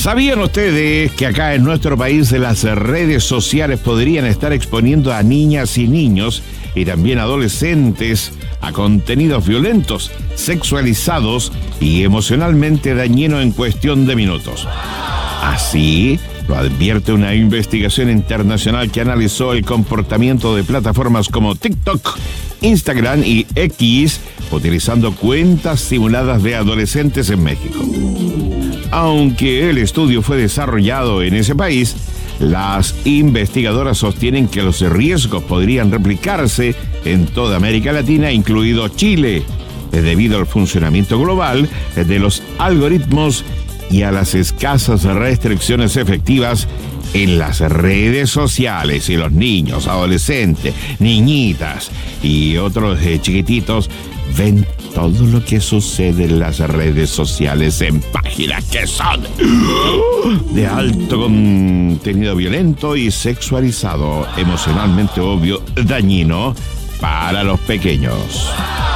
¿Sabían ustedes que acá en nuestro país las redes sociales podrían estar exponiendo a niñas y niños y también adolescentes a contenidos violentos, sexualizados y emocionalmente dañinos en cuestión de minutos? Así lo advierte una investigación internacional que analizó el comportamiento de plataformas como TikTok, Instagram y X, utilizando cuentas simuladas de adolescentes en México. Aunque el estudio fue desarrollado en ese país, las investigadoras sostienen que los riesgos podrían replicarse en toda América Latina, incluido Chile, debido al funcionamiento global de los algoritmos y a las escasas restricciones efectivas en las redes sociales. Y los niños, adolescentes, niñitas y otros chiquititos ven todo lo que sucede en las redes sociales en páginas que son de alto contenido violento y sexualizado, emocionalmente obvio, dañino para los pequeños.